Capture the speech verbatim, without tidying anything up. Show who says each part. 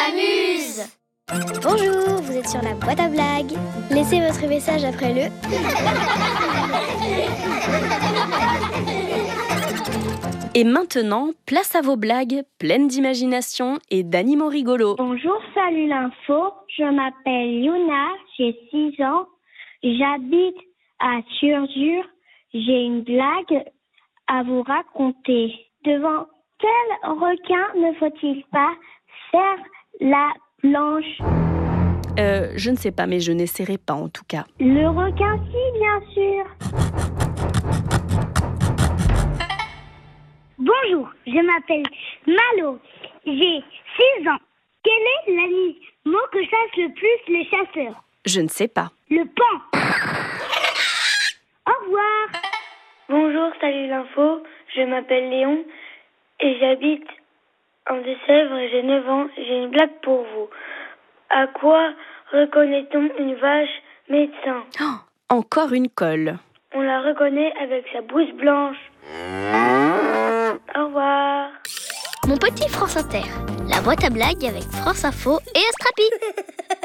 Speaker 1: s'amuse.
Speaker 2: Bonjour, vous êtes sur la boîte à blagues. Laissez votre message après le...
Speaker 3: Et maintenant, place à vos blagues pleines d'imagination et d'animaux rigolos.
Speaker 4: Bonjour, salut l'info. Je m'appelle Yuna, j'ai six ans. J'habite à Surzur. J'ai une blague à vous raconter. Devant quel requin ne faut-il pas faire la planche?
Speaker 3: Euh, je ne sais pas, mais je n'essaierai pas en tout cas.
Speaker 4: Le requin, si, bien sûr. Bonjour, je m'appelle Malo. J'ai six ans. Quel est l'animal que chassent le plus les chasseurs?
Speaker 3: Je ne sais pas.
Speaker 4: Le paon. Au revoir.
Speaker 5: Bonjour, salut l'info. Je m'appelle Léon et j'habite en Deux-Sèvres. J'ai neuf ans. J'ai une blague pour vous. À quoi reconnaît-on une vache médecin?
Speaker 3: Oh, encore une colle.
Speaker 5: On la reconnaît avec sa blouse blanche. Au revoir.
Speaker 1: Mon petit France Inter, la boîte à blagues avec France Info et Astrapi.